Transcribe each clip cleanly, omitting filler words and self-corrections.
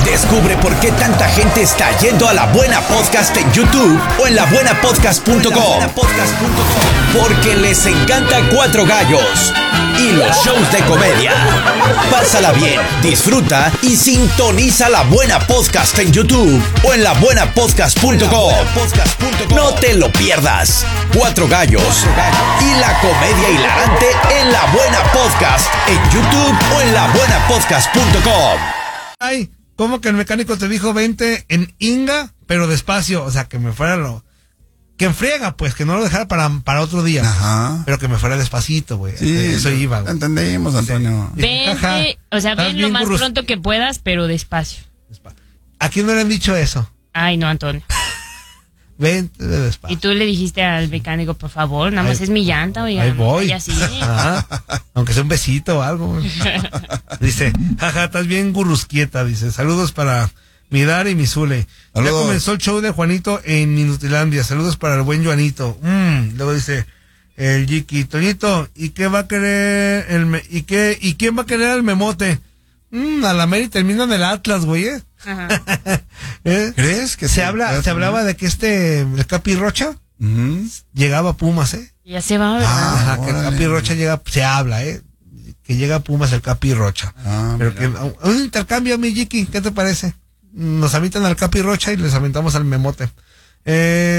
Descubre por qué tanta gente está yendo a La Buena Podcast en YouTube o en labuenapodcast.com. Porque les encanta Cuatro Gallos y los shows de comedia. Pásala bien, disfruta y sintoniza La Buena Podcast en YouTube o en labuenapodcast.com. No te lo pierdas. Cuatro Gallos y la comedia hilarante en La Buena Podcast en YouTube o en labuenapodcast.com. Ay, ¿cómo que el mecánico te dijo 20 en Inga, pero despacio? O sea, que me fuera que en friega, pues, que no lo dejara para otro día. Ajá. Pero que me fuera despacito, güey. Sí, eso iba, güey. Entendimos, Antonio. Vente, o sea, ven lo más pronto que puedas, pero despacio. ¿A quién no le han dicho eso? Ay, no, Antonio. Vente despacio. Y tú le dijiste al mecánico, por favor, nada más es mi llanta, oiga. Ahí voy. Y así. Aunque sea un besito o algo, güey. Dice, jaja, estás bien gurrusquieta, dice. Saludos para mi Dar y mi Zule. Saludos. Ya comenzó el show de Juanito en Minutilandia. Saludos para el buen Juanito. Luego dice el Yiki, Toñito, ¿y qué va a querer y quién va a querer al memote? A la Mary termina en el Atlas, güey, Ajá. ¿Crees que se hablaba de que el Capi Rocha llegaba a Pumas, Ya se va, ¿verdad? Ajá, que el Capi Rocha llega, se habla, que llega a Pumas el Capi Rocha. Pero que un intercambio, mi Yiki, ¿qué te parece? Nos avientan al Capi Rocha y les aventamos al memote. A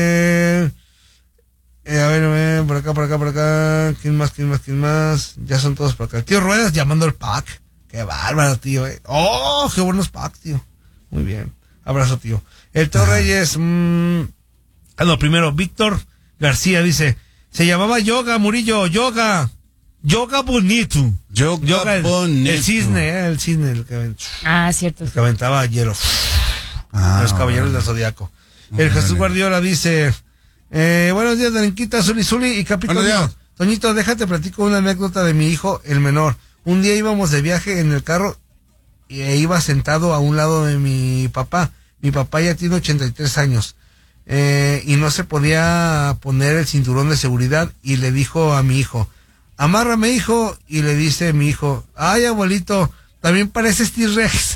ver, por acá. ¿Quién más? Ya son todos por acá. Tío Ruedas llamando al pack. Qué bárbaro, tío, Oh, qué buenos packs, tío. Muy bien. Abrazo, tío. El Teo Reyes, primero, Víctor García dice, se llamaba Yoga, Murillo, Yoga bonito. Yoga bonito. El cisne, el Cierto. que aventaba hielo. Los caballeros del Zodiaco. El Jesús Guardiola dice, buenos días, Darinquita, Zuli y Capitán. Toñito, déjate platico una anécdota de mi hijo, el menor. Un día íbamos de viaje en el carro e iba sentado a un lado de mi papá. Mi papá ya tiene 83 años y no se podía poner el cinturón de seguridad y le dijo a mi hijo, amárrame, hijo, y le dice mi hijo, ay, abuelito, también pareces T-Rex.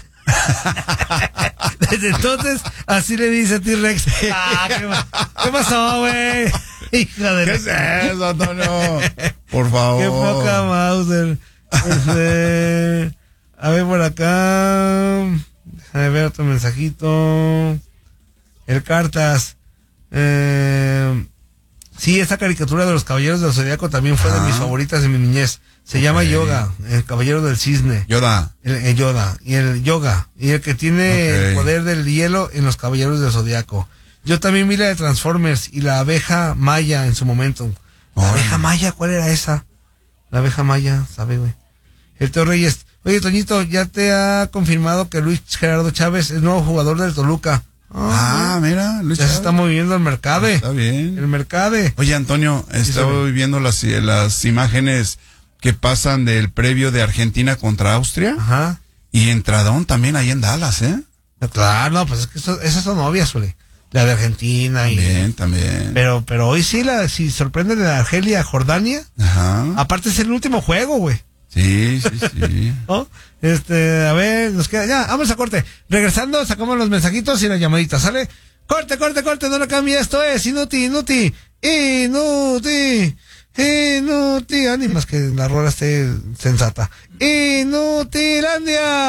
Desde entonces, así le dice T-Rex. ¿Qué pasó, güey? Hija de... ¿Qué es eso, Antonio? Por favor. Qué poca Mauser. A ver por acá. Déjame ver otro mensajito. El Cartas. Sí, esa caricatura de los Caballeros del Zodiaco también fue de mis favoritas de mi niñez. Se llama Yoga, el Caballero del Cisne. Yoda. El Yoda. Y el Yoga. Y el que tiene el poder del hielo en los Caballeros del Zodiaco. Yo también vi la de Transformers y la abeja Maya en su momento. ¿La abeja Maya? ¿Cuál era esa? La abeja Maya, ¿sabe, güey? El Teo Reyes. Oye, Toñito, ya te ha confirmado que Luis Gerardo Chávez es nuevo jugador del Toluca. Mira, Luis ya Chávez. Se está moviendo el mercado. Está bien. El mercado. Oye, Antonio, estoy viendo las imágenes que pasan del previo de Argentina contra Austria. Ajá. Y entradón también ahí en Dallas, Claro, no, pues es que esas son obvias, güey. La de Argentina También. Pero hoy sí si sorprende de Argelia a Jordania. Ajá. Aparte es el último juego, güey. Sí. ¿No? A ver, nos queda ya, vamos a corte. Regresando, sacamos los mensajitos y las llamaditas, ¿sale? Corte, no lo cambie, esto es Inuti. Ánimas que la rola esté sensata. Inutilandia.